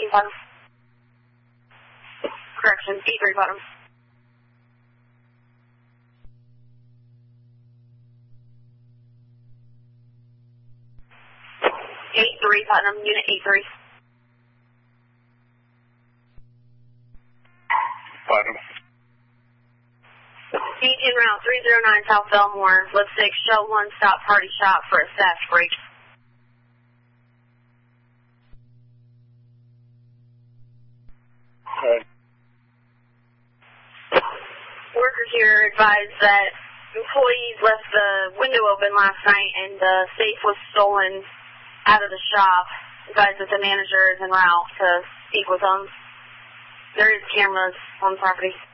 18 bottom. Correction, 83 bottom. Putnam, unit 83. Putnam. Beacon route 309 South Belmore, lift 6, show 1, stop party shop for a staff break. Okay. Workers here advised that employees left the window open last night and the safe was stolen out of the shop. Advised that the manager is en route to speak with them. There is cameras on the property.